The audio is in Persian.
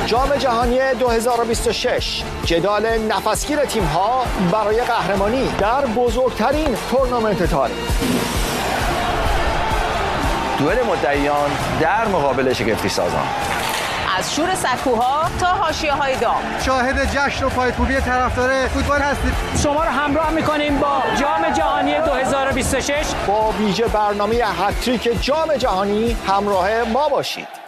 جام جهانی 2026 جدال نفسگیر تیم‌ها برای قهرمانی در بزرگترین تورنمنت تاریخ. دوئل مدعیان در مقابل شگفتی سازان. از شور سکوها تا حاشیه‌های دام. شاهد جشن و پایکوبی طرفدار فوتبال هستید. شما رو همراه می‌کنیم با جام جهانی 2026 با ویژه برنامه هتریک جام جهانی همراه ما باشید.